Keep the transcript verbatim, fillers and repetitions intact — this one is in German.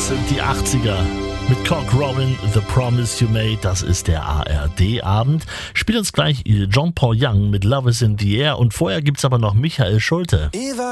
sind die achtziger. Mit Cock Robin, The Promise You Made, das ist der A R D-Abend. Spielt uns gleich John Paul Young mit Love is in the Air und vorher gibt's aber noch Michael Schulte.